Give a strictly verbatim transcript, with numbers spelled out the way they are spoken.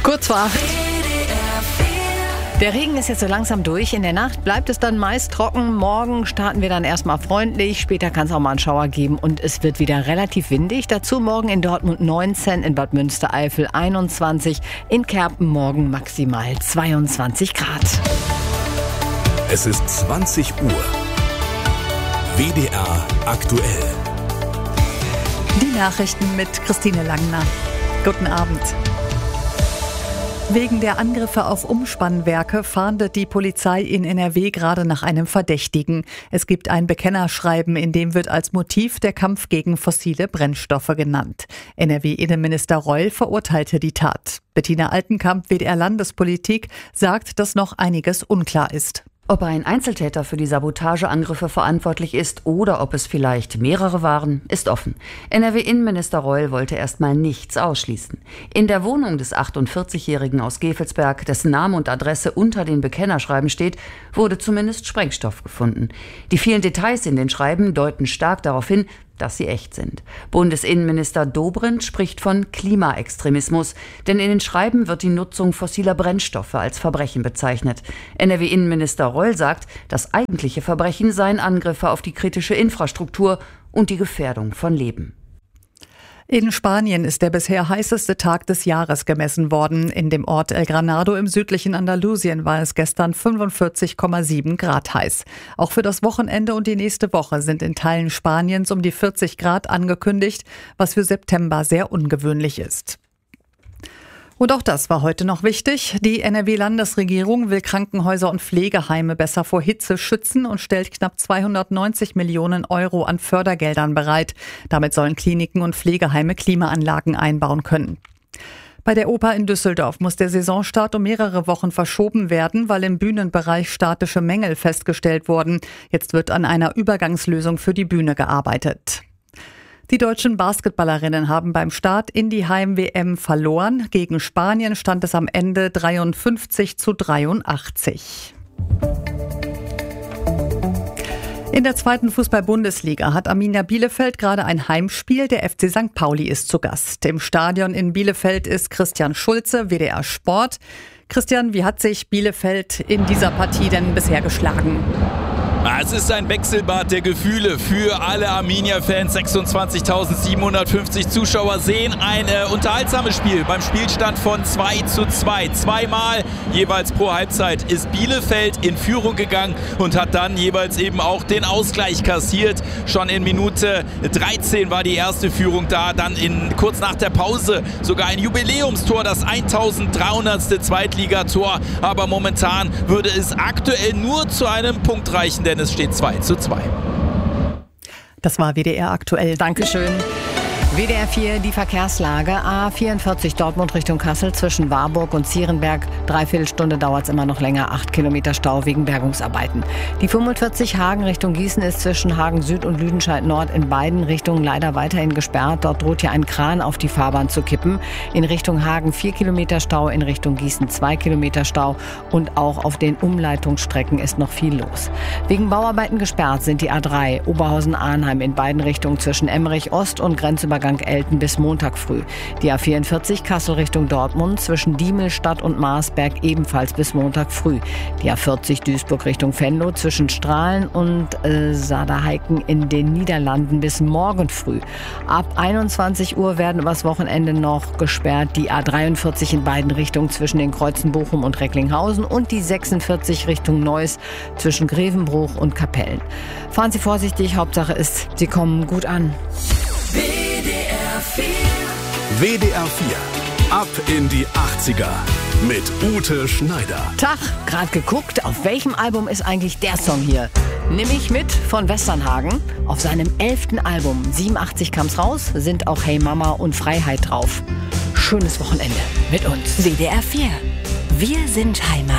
Kurz vor acht. Der Regen ist jetzt so langsam durch. In der Nacht bleibt es dann meist trocken. Morgen starten wir dann erstmal freundlich. Später kann es auch mal einen Schauer geben und es wird wieder relativ windig. Dazu morgen in Dortmund neunzehn, in Bad Münstereifel einundzwanzig, in Kerpen morgen maximal zweiundzwanzig Grad. Es ist zwanzig Uhr. W D R aktuell. Die Nachrichten mit Christine Langner. Guten Abend. Wegen der Angriffe auf Umspannwerke fahndet die Polizei in N R W gerade nach einem Verdächtigen. Es gibt ein Bekennerschreiben, in dem wird als Motiv der Kampf gegen fossile Brennstoffe genannt. N R W-Innenminister Reul verurteilte die Tat. Bettina Altenkamp, W D R Landespolitik, sagt, dass noch einiges unklar ist. Ob ein Einzeltäter für die Sabotageangriffe verantwortlich ist oder ob es vielleicht mehrere waren, ist offen. N R W-Innenminister Reul wollte erstmal nichts ausschließen. In der Wohnung des achtundvierzigjährigen aus Gevelsberg, dessen Name und Adresse unter den Bekennerschreiben steht, wurde zumindest Sprengstoff gefunden. Die vielen Details in den Schreiben deuten stark darauf hin, dass sie echt sind. Bundesinnenminister Dobrindt spricht von Klimaextremismus, denn in den Schreiben wird die Nutzung fossiler Brennstoffe als Verbrechen bezeichnet. N R W-Innenminister Reul sagt, das eigentliche Verbrechen seien Angriffe auf die kritische Infrastruktur und die Gefährdung von Leben. In Spanien ist der bisher heißeste Tag des Jahres gemessen worden. In dem Ort El Granado im südlichen Andalusien war es gestern fünfundvierzig Komma sieben Grad heiß. Auch für das Wochenende und die nächste Woche sind in Teilen Spaniens um die vierzig Grad angekündigt, was für September sehr ungewöhnlich ist. Und auch das war heute noch wichtig. Die N R W-Landesregierung will Krankenhäuser und Pflegeheime besser vor Hitze schützen und stellt knapp zweihundertneunzig Millionen Euro an Fördergeldern bereit. Damit sollen Kliniken und Pflegeheime Klimaanlagen einbauen können. Bei der Oper in Düsseldorf muss der Saisonstart um mehrere Wochen verschoben werden, weil im Bühnenbereich statische Mängel festgestellt wurden. Jetzt wird an einer Übergangslösung für die Bühne gearbeitet. Die deutschen Basketballerinnen haben beim Start in die Heim-W M verloren. Gegen Spanien stand es am Ende dreiundfünfzig zu dreiundachtzig. In der zweiten Fußball-Bundesliga hat Arminia Bielefeld gerade ein Heimspiel. Der F C Sankt Pauli ist zu Gast. Im Stadion in Bielefeld ist Christian Schulze, W D R Sport. Christian, wie hat sich Bielefeld in dieser Partie denn bisher geschlagen? Es ist ein Wechselbad der Gefühle für alle Arminia-Fans. sechsundzwanzigtausendsiebenhundertfünfzig Zuschauer sehen ein äh, unterhaltsames Spiel beim Spielstand von zwei zu zwei. Zweimal jeweils pro Halbzeit ist Bielefeld in Führung gegangen und hat dann jeweils eben auch den Ausgleich kassiert. Schon in Minute dreizehn war die erste Führung da. Dann in, kurz nach der Pause sogar ein Jubiläumstor, das eintausenddreihundertste Zweitligator. Aber momentan würde es aktuell nur zu einem Punkt reichen, denn es steht zwei zu zwei. Das war W D R aktuell. Dankeschön. W D R vier, die Verkehrslage. A vierundvierzig Dortmund Richtung Kassel zwischen Warburg und Zierenberg. Dreiviertel Stunde dauert es immer noch länger. Acht Kilometer Stau wegen Bergungsarbeiten. Die fünfundvierzig Hagen Richtung Gießen ist zwischen Hagen Süd und Lüdenscheid Nord in beiden Richtungen leider weiterhin gesperrt. Dort droht ja ein Kran auf die Fahrbahn zu kippen. In Richtung Hagen vier Kilometer Stau, in Richtung Gießen zwei Kilometer Stau. Und auch auf den Umleitungsstrecken ist noch viel los. Wegen Bauarbeiten gesperrt sind die A drei Oberhausen-Arnheim in beiden Richtungen zwischen Emmerich Ost und Grenzübergang Elten bis Montag früh. Die A vierundvierzig Kassel Richtung Dortmund zwischen Diemelstadt und Marsberg ebenfalls bis Montag früh. Die A vierzig Duisburg Richtung Venlo zwischen Strahlen und äh, Saarheiken in den Niederlanden bis morgen früh. Ab einundzwanzig Uhr werden übers Wochenende noch gesperrt die A dreiundvierzig in beiden Richtungen zwischen den Kreuzen Bochum und Recklinghausen und die sechsundvierzig Richtung Neuss zwischen Grevenbruch und Kapellen. Fahren Sie vorsichtig, Hauptsache ist, Sie kommen gut an. W D R vier. Ab in die achtziger mit Ute Schneider. Tag, gerade geguckt, auf welchem Album ist eigentlich der Song hier? Nimm ich mit von Westernhagen. Auf seinem elften Album, siebenundachtzig kam's raus, sind auch Hey Mama und Freiheit drauf. Schönes Wochenende mit uns. W D R vier. Wir sind Heimat.